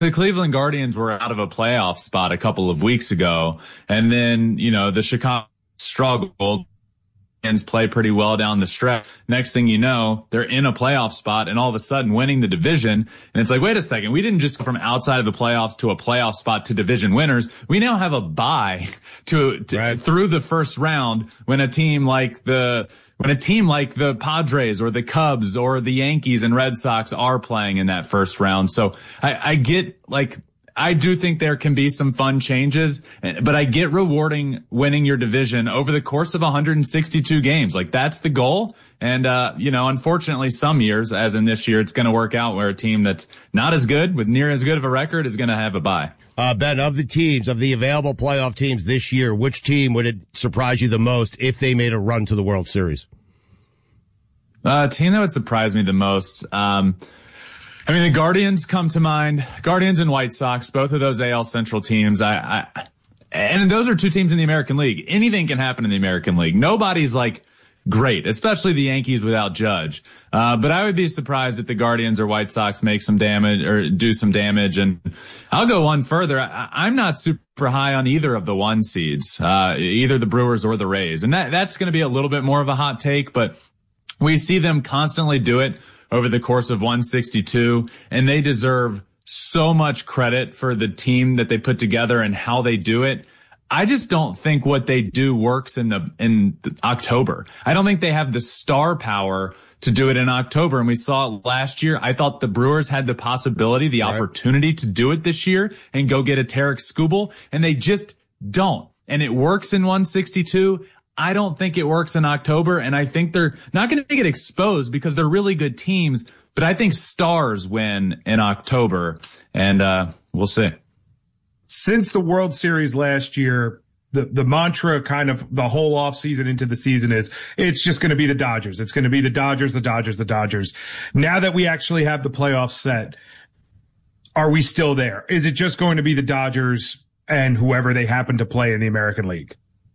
the Cleveland Guardians were out of a playoff spot a couple of weeks ago, and then, the Chicago struggled and play pretty well down the stretch. Next thing you know, they're in a playoff spot and all of a sudden winning the division. And it's like, wait a second, we didn't just go from outside of the playoffs to a playoff spot to division winners. We now have a bye through the first round when a team like the Padres or the Cubs or the Yankees and Red Sox are playing in that first round. So I do think there can be some fun changes, but I get rewarding winning your division over the course of 162 games. Like, that's the goal. And, unfortunately some years, as in this year, it's going to work out where a team that's not as good with near as good of a record is going to have a bye. Ben, of the available playoff teams this year, which team would it surprise you the most if they made a run to the World Series? Team that would surprise me the most, the Guardians come to mind. Guardians and White Sox, both of those AL Central teams. And those are two teams in the American League. Anything can happen in the American League. Nobody's great, especially the Yankees without Judge. But I would be surprised if the Guardians or White Sox make some damage or do some damage. And I'll go one further. I'm not super high on either of the one seeds, either the Brewers or the Rays. And that's going to be a little bit more of a hot take, but we see them constantly do it over the course of 162, and they deserve so much credit for the team that they put together and how they do it. I just don't think what they do works in October. I don't think they have the star power to do it in October. And we saw it last year. I thought the Brewers had the possibility, the opportunity to do it this year and go get a Tarek Skubal, and they just don't. And it works in 162. I don't think it works in October, and I think they're not going to get exposed because they're really good teams, but I think stars win in October, and we'll see. Since the World Series last year, the mantra kind of the whole offseason into the season is it's just going to be the Dodgers. It's going to be the Dodgers, the Dodgers, the Dodgers. Now that we actually have the playoffs set, are we still there? Is it just going to be the Dodgers and whoever they happen to play in the American League?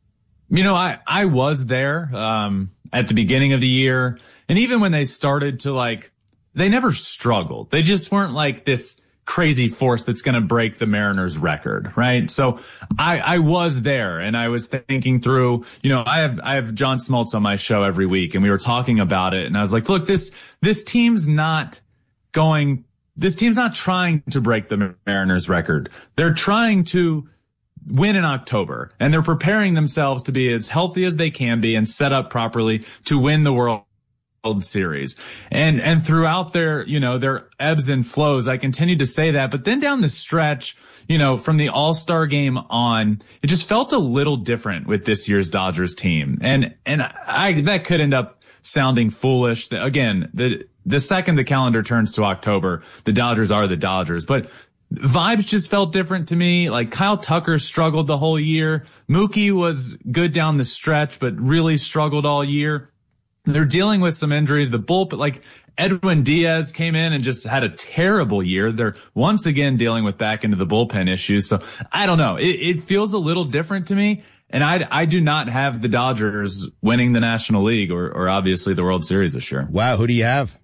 I was there, at the beginning of the year. And even when they started to they never struggled. They just weren't this crazy force that's going to break the Mariners record. Right. So I was there and I was thinking through, I have John Smoltz on my show every week and we were talking about it. And I was like, look, this team's not trying to break the Mariners record. They're trying to win in October, and they're preparing themselves to be as healthy as they can be and set up properly to win the World Series. And throughout their ebbs and flows, I continue to say that. But then down the stretch, from the All-Star game on, it just felt a little different with this year's Dodgers team. And that could end up sounding foolish. Again, the second the calendar turns to October, the Dodgers are the Dodgers. But vibes just felt different to me. Kyle Tucker struggled the whole year. Mookie was good down the stretch, but really struggled all year. They're dealing with some injuries. The bullpen, Edwin Diaz came in and just had a terrible year. They're once again dealing with back into the bullpen issues. So I don't know. It feels a little different to me. And I do not have the Dodgers winning the National League or obviously the World Series this year. Wow. Who do you have?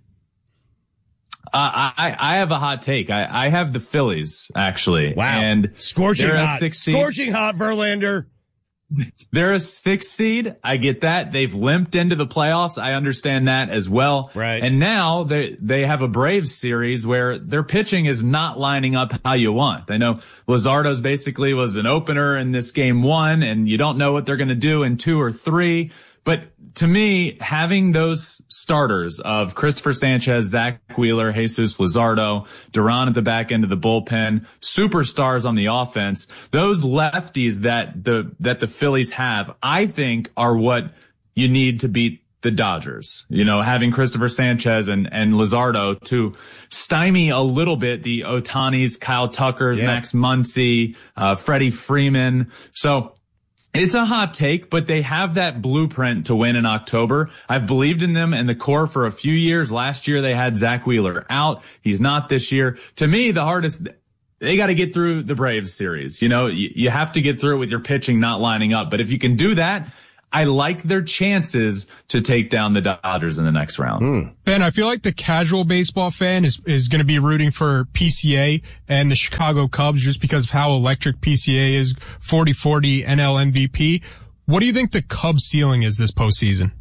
I have a hot take. I have the Phillies, actually. Wow. And scorching hot. 6 seed. Scorching hot, Verlander. They're a 6 seed. I get that. They've limped into the playoffs. I understand that as well. Right. And now they have a Braves series where their pitching is not lining up how you want. I know Luzardo's basically was an opener in this game 1, and you don't know what they're going to do in 2 or 3. But to me, having those starters of Christopher Sanchez, Zach Wheeler, Jesus Luzardo, Duran at the back end of the bullpen, superstars on the offense, those lefties that the Phillies have, I think are what you need to beat the Dodgers. Having Christopher Sanchez and Luzardo to stymie a little bit the Ohtanis, Kyle Tuckers, Max Muncy, Freddie Freeman. So it's a hot take, but they have that blueprint to win in October. I've believed in them and the core for a few years. Last year they had Zach Wheeler out. He's not this year. To me, the hardest, they got to get through the Braves series. You have to get through it with your pitching not lining up. But if you can do that, I like their chances to take down the Dodgers in the next round. Ben, I feel like the casual baseball fan is going to be rooting for PCA and the Chicago Cubs just because of how electric PCA is, 40-40 NL MVP. What do you think the Cubs ceiling is this postseason?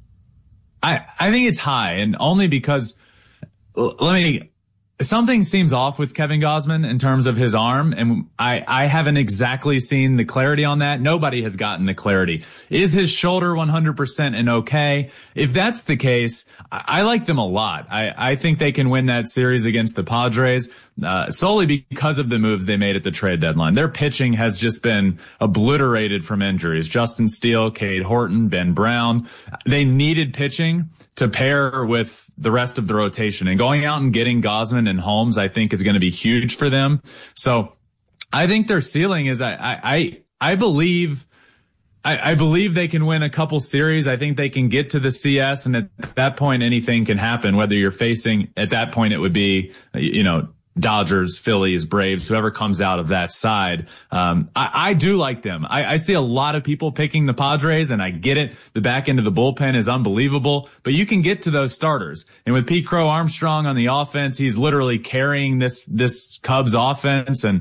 I think it's high, and only because something seems off with Kevin Gausman in terms of his arm, and I haven't exactly seen the clarity on that. Nobody has gotten the clarity. Is his shoulder 100% and okay? If that's the case, I like them a lot. I think they can win that series against the Padres, solely because of the moves they made at the trade deadline. Their pitching has just been obliterated from injuries. Justin Steele, Cade Horton, Ben Brown. They needed pitching to pair with the rest of the rotation, and going out and getting Gausman and Holmes, I think is going to be huge for them. So I think their ceiling is, I believe they can win a couple series. I think they can get to the CS, and at that point, anything can happen. Whether you're facing, at that point, it would be, Dodgers, Phillies, Braves, whoever comes out of that side. I do like them. I see a lot of people picking the Padres, and I get it. The back end of the bullpen is unbelievable, but you can get to those starters. And with Pete Crow Armstrong on the offense, he's literally carrying this Cubs offense. And,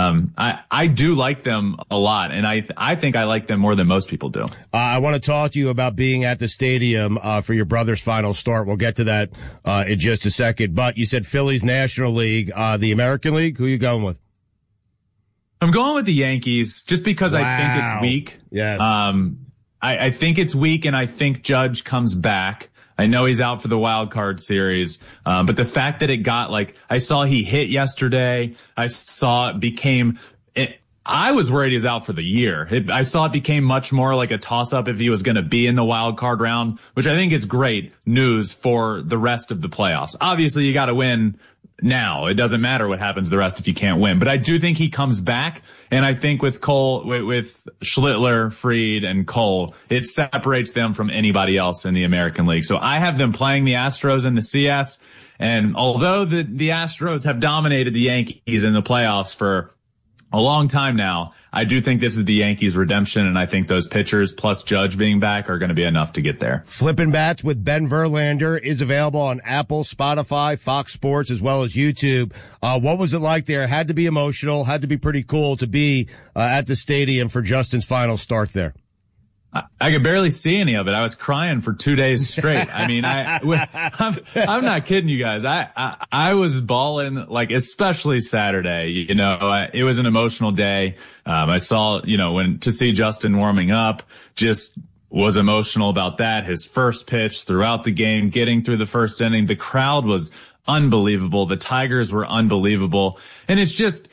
I do like them a lot. And I think I like them more than most people do. I want to talk to you about being at the stadium, for your brother's final start. We'll get to that, in just a second. But you said Phillies National League. The American League, who are you going with? I'm going with the Yankees just because I think it's weak. Yes. I think it's weak, and I think Judge comes back. I know he's out for the wild card series. But the fact that it got I saw he hit yesterday. I saw it became, I was worried he was out for the year. I saw it became much more like a toss-up if he was going to be in the wild card round, which I think is great news for the rest of the playoffs. Obviously, you got to win now. It doesn't matter what happens the rest if you can't win. But I do think he comes back, and I think with Cole, with Schlittler, Fried, and Cole, it separates them from anybody else in the American League. So I have them playing the Astros in the CS, and although the Astros have dominated the Yankees in the playoffs for a long time now, I do think this is the Yankees' redemption, and I think those pitchers plus Judge being back are going to be enough to get there. Flippin' Bats with Ben Verlander is available on Apple, Spotify, Fox Sports, as well as YouTube. What was it like there? Had to be emotional, had to be pretty cool to be at the stadium for Justin's final start there. I could barely see any of it. I was crying for 2 days straight. I mean, I'm not kidding you guys. I was bawling, especially Saturday, it was an emotional day. I saw, to see Justin warming up, just was emotional about that. His first pitch throughout the game, getting through the first inning, the crowd was unbelievable. The Tigers were unbelievable. And it's just,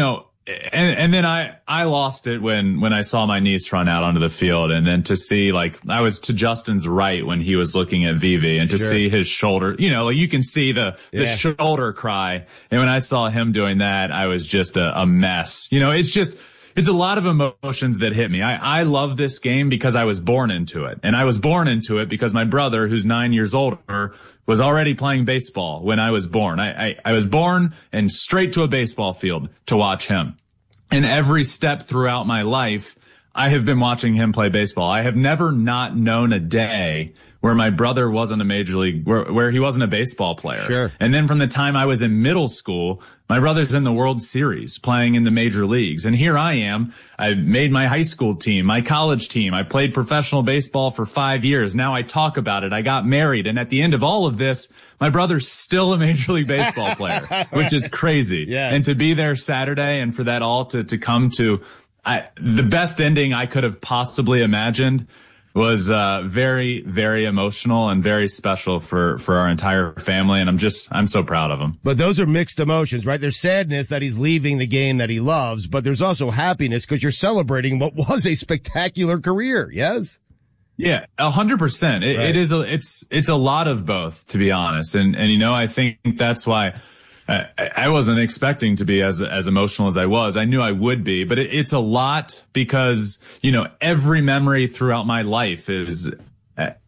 and then I lost it when I saw my niece run out onto the field, and then to see, I was to Justin's right when he was looking at Vivi, and to see his shoulder, you can see the shoulder cry. And when I saw him doing that, I was just a mess. It's a lot of emotions that hit me. I love this game because I was born into it, and I was born into it because my brother, who's 9 years older, was already playing baseball when I was born. I was born and straight to a baseball field to watch him. And every step throughout my life, I have been watching him play baseball. I have never not known a day where my brother wasn't a major league, where he wasn't a baseball player. Sure. And then from the time I was in middle school, my brother's in the World Series playing in the major leagues. And here I am. I made my high school team, my college team. I played professional baseball for 5 years. Now I talk about it. I got married. And at the end of all of this, my brother's still a major league baseball player, which is crazy. Yes. And to be there Saturday and for that all to come to the best ending I could have possibly imagined was very, very emotional and very special for our entire family. And I'm so proud of him. But those are mixed emotions, right? There's sadness that he's leaving the game that he loves, but there's also happiness because you're celebrating what was a spectacular career. Yes? Yeah, 100%. It is it's a lot of both, to be honest. And I think that's why I wasn't expecting to be as emotional as I was. I knew I would be, but it's a lot because, every memory throughout my life is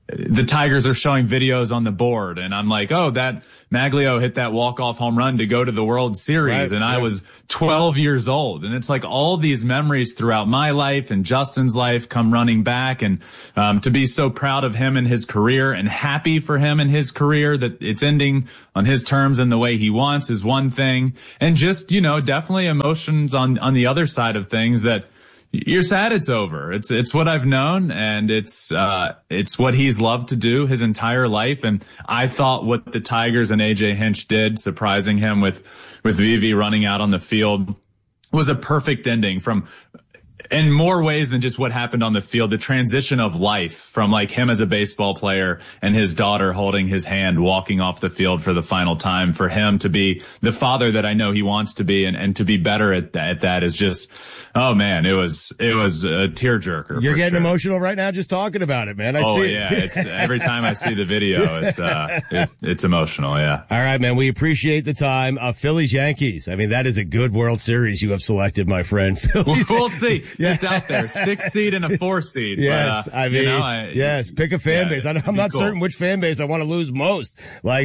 the Tigers are showing videos on the board, and I'm like, oh, that Maglio hit that walk-off home run to go to the World Series, and I was 12 years old. And it's like all these memories throughout my life and Justin's life come running back, and to be so proud of him and his career and happy for him and his career that it's ending on his terms and the way he wants is one thing. And just, definitely emotions on the other side of things that you're sad it's over. It's what I've known, and it's what he's loved to do his entire life. And I thought what the Tigers and AJ Hinch did, surprising him with Vivi running out on the field, was a perfect ending in more ways than just what happened on the field. The transition of life from like him as a baseball player and his daughter holding his hand, walking off the field for the final time, for him to be the father that I know he wants to be, and to be better at that is just, oh man, it was a tearjerker. You're getting emotional right now just talking about it, man. I see. Yeah. It's every time I see the video, it's emotional. Yeah. All right, man. We appreciate the time. Phillies Yankees. I mean, that is a good World Series you have selected, my friend. Phillies. We'll see. Yeah. It's out there. 6 seed and a 4 seed. Yes. But, yes. Pick a fan base. I'm not certain which fan base I want to lose most. Like,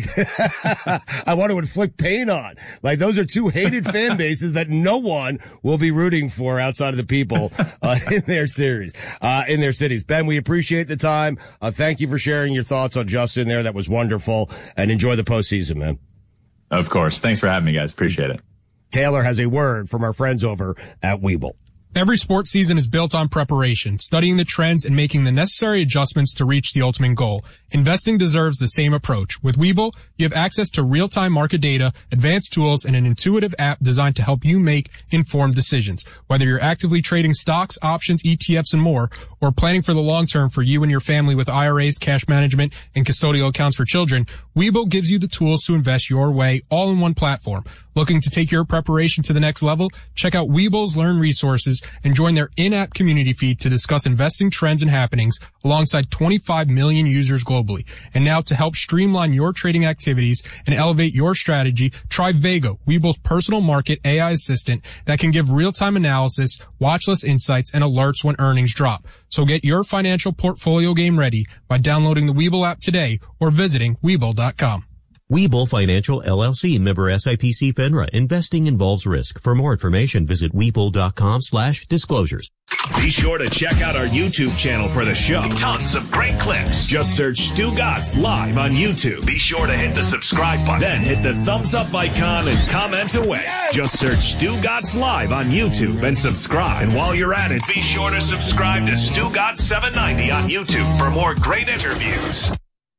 I want to inflict pain on. Like, those are two hated fan bases that no one will be rooting for outside of the people, in their series, in their cities. Ben, we appreciate the time. Thank you for sharing your thoughts on Justin there. That was wonderful, and enjoy the postseason, man. Of course. Thanks for having me, guys. Appreciate it. Taylor has a word from our friends over at Webull. Every sports season is built on preparation, studying the trends and making the necessary adjustments to reach the ultimate goal. Investing deserves the same approach. With Webull, you have access to real-time market data, advanced tools, and an intuitive app designed to help you make informed decisions. Whether you're actively trading stocks, options, ETFs, and more, or planning for the long term for you and your family with IRAs, cash management, and custodial accounts for children, Webull gives you the tools to invest your way all in one platform. Looking to take your preparation to the next level? Check out Webull's Learn resources and join their in-app community feed to discuss investing trends and happenings alongside 25 million users globally. And now to help streamline your trading activities and elevate your strategy, try Vago, Webull's personal market AI assistant that can give real-time analysis, watch list insights, and alerts when earnings drop. So get your financial portfolio game ready by downloading the Webull app today or visiting Webull.com. Webull Financial LLC, member SIPC FINRA. Investing involves risk. For more information, visit Webull.com/disclosures. Be sure to check out our YouTube channel for the show. Tons of great clips. Just search Stu Gatz Live on YouTube. Be sure to hit the subscribe button. Then hit the thumbs up icon and comment away. Just search Stu Gatz Live on YouTube and subscribe. And while you're at it, be sure to subscribe to Stu Gatz 790 on YouTube for more great interviews.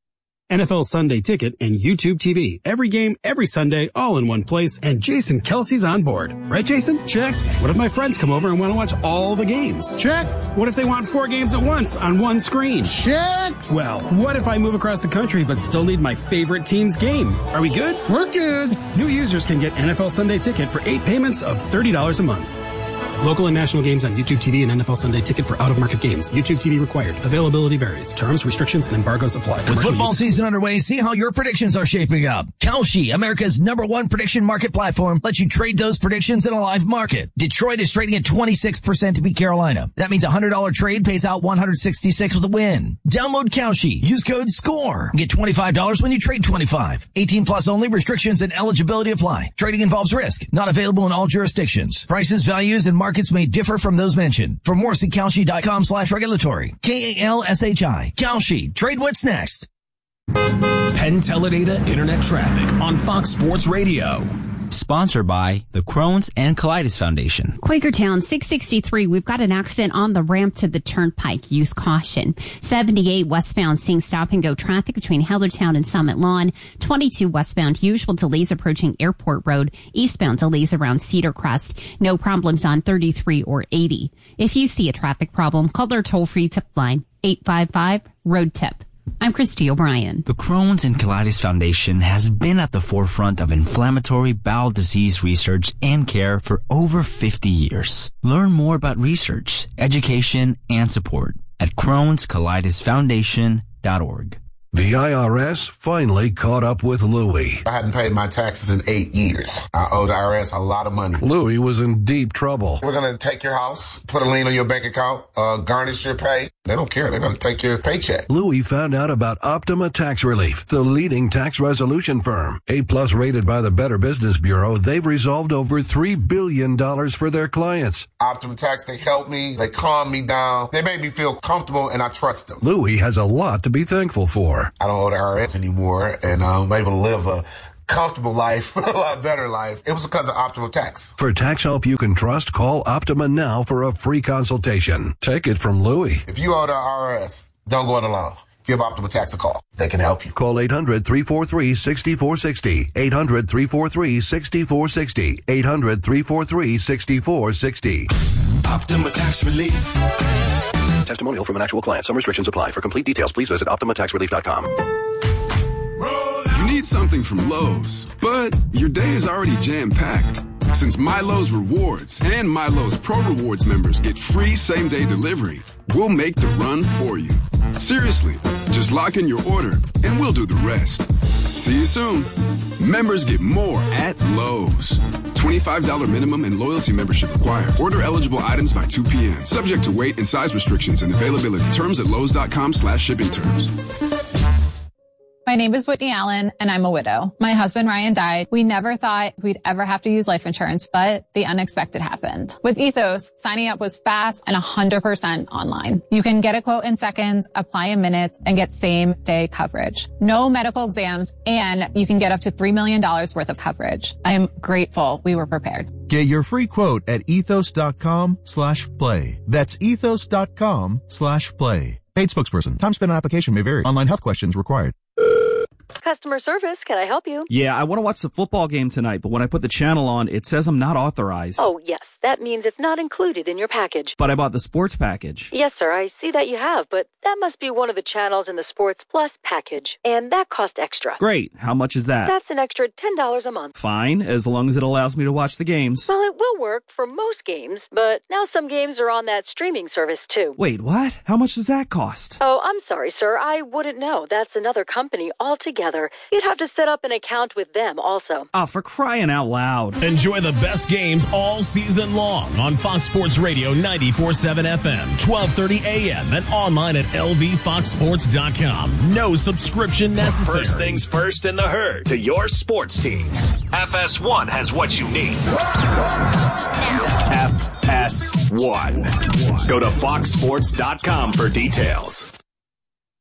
NFL Sunday Ticket and YouTube TV. Every game, every Sunday, all in one place, and Jason Kelsey's on board. Right, Jason? Check. What if my friends come over and want to watch all the games? Check. What if they want 4 games at once on one screen? Check. Well, what if I move across the country but still need my favorite team's game? Are we good? We're good. New users can get NFL Sunday Ticket for 8 payments of $30 a month. Local and national games on YouTube TV and NFL Sunday Ticket for out-of-market games. YouTube TV required. Availability varies. Terms, restrictions, and embargoes apply. With football season underway, see how your predictions are shaping up. Kalshi, America's #1 prediction market platform, lets you trade those predictions in a live market. Detroit is trading at 26% to beat Carolina. That means a $100 trade pays out $166 with a win. Download Kalshi. Use code SCORE. Get $25 when you trade 25. 18 plus only. Restrictions and eligibility apply. Trading involves risk. Not available in all jurisdictions. Prices, values, and markets may differ from those mentioned. For more, see Kalshi.com/regulatory. KALSHI. Kalshi. Trade what's next. Penn Teledata Internet Traffic on Fox Sports Radio. Sponsored by the Crohn's and Colitis Foundation. Quakertown, 663. We've got an accident on the ramp to the Turnpike. Use caution. 78 westbound, seeing stop and go traffic between Hellertown and Summit Lawn. 22 westbound, usual delays approaching Airport Road. Eastbound delays around Cedar Crest. No problems on 33 or 80. If you see a traffic problem, call their toll-free tip line, 855-ROAD-TIP. I'm Christy O'Brien. The Crohn's and Colitis Foundation has been at the forefront of inflammatory bowel disease research and care for over 50 years. Learn more about research, education, and support at Crohn'sColitisFoundation.org. The IRS finally caught up with Louie. I hadn't paid my taxes in 8 years. I owed the IRS a lot of money. Louie was in deep trouble. We're going to take your house, put a lien on your bank account, garnish your pay. They don't care. They're going to take your paycheck. Louis found out about Optima Tax Relief, the leading tax resolution firm. A+ rated by the Better Business Bureau, they've resolved over $3 billion for their clients. Optima Tax, they help me. They calm me down. They make me feel comfortable, and I trust them. Louis has a lot to be thankful for. I don't owe the IRS anymore, and I'm able to live a comfortable life, a lot better life. It was because of Optima Tax. For tax help you can trust, call Optima now for a free consultation. Take it from Louis. If you owe the IRS, don't go it alone. Give Optima Tax a call. They can help you. Call 800-343-6460. 800-343-6460. 800-343-6460. Optima Tax Relief. Testimonial from an actual client. Some restrictions apply. For complete details, please visit OptimaTaxRelief.com. You need something from Lowe's, but your day is already jam-packed. Since MyLowe's Rewards and MyLowe's Pro Rewards members get free same-day delivery, we'll make the run for you. Seriously, just lock in your order and we'll do the rest. See you soon. Members get more at Lowe's. $25 minimum and loyalty membership required. Order eligible items by 2 p.m. Subject to weight and size restrictions and availability. Terms at Lowe's.com/shipping terms. My name is Whitney Allen, and I'm a widow. My husband, Ryan, died. We never thought we'd ever have to use life insurance, but the unexpected happened. With Ethos, signing up was fast and 100% online. You can get a quote in seconds, apply in minutes, and get same-day coverage. No medical exams, and you can get up to $3 million worth of coverage. I am grateful we were prepared. Get your free quote at ethos.com/play. That's ethos.com/play. Paid spokesperson. Time spent on application may vary. Online health questions required. Customer service, can I help you? Yeah, I want to watch the football game tonight, but when I put the channel on, it says I'm not authorized. Oh, yes. That means it's not included in your package. But I bought the sports package. Yes, sir, I see that you have, but that must be one of the channels in the Sports Plus package, and that costs extra. Great. How much is that? That's an extra $10 a month. Fine, as long as it allows me to watch the games. Well, it will work for most games, but now some games are on that streaming service, too. Wait, what? How much does that cost? Oh, I'm sorry, sir. I wouldn't know. That's another company altogether. You'd have to set up an account with them also. Oh, for crying out loud. Enjoy the best games all season long on Fox Sports Radio 94.7 FM, 12:30 a.m. and online at lvfoxsports.com. No subscription necessary. First things first in the herd to your sports teams. FS1 has what you need. FS1. Go to foxsports.com for details.